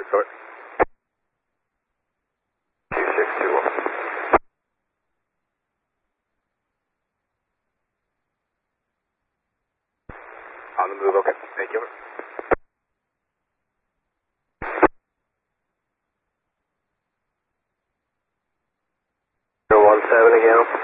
Consort. 2621. On the move, okay. Thank you. 017 again.